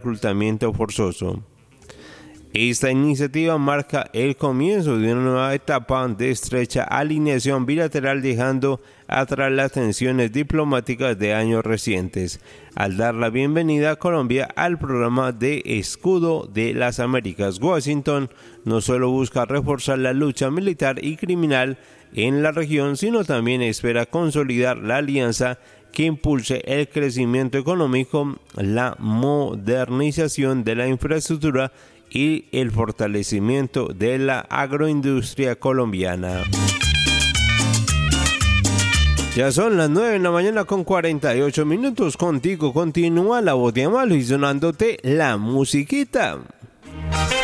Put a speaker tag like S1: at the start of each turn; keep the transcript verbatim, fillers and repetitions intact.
S1: reclutamiento forzoso. Esta iniciativa marca el comienzo de una nueva etapa de estrecha alineación bilateral, dejando atrás las tensiones diplomáticas de años recientes, al dar la bienvenida a Colombia al programa de Escudo de las Américas. Washington no solo busca reforzar la lucha militar y criminal en la región, sino también espera consolidar la alianza que impulse el crecimiento económico, la modernización de la infraestructura y el fortalecimiento de la agroindustria colombiana. Ya son las nueve de la mañana con cuarenta y ocho minutos. Contigo continúa La Voz de Amalu y sonándote la musiquita.